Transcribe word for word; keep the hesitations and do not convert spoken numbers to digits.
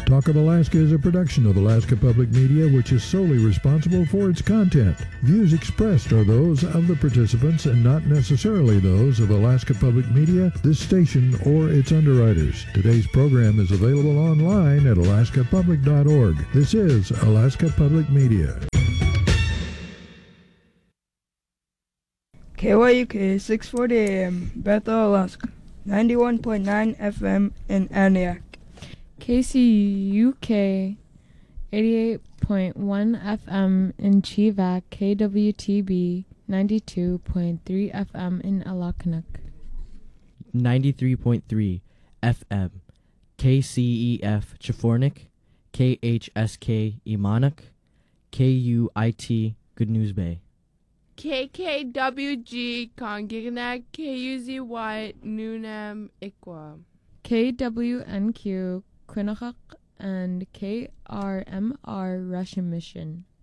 Talk of Alaska is a production of Alaska Public Media, which is solely responsible for its content. Views expressed are those of the participants and not necessarily those of Alaska Public Media, this station, or its underwriters. Today's program is available online at alaska public dot org. This is Alaska Public Media. K Y U K six forty A M, Bethel, Alaska, ninety-one point nine F M in Aniak. K C U K eighty-eight point one F M in Chivak, K W T B ninety-two point three F M in Alakanuk. ninety-three point three F M, K C E F Chafornik, K H S K Imanak, K U I T Good News Bay. K K W G Kongignac, K U Z Y Nunam Ikwa. K W N Q Quinnipiac and K R M R Russian Mission.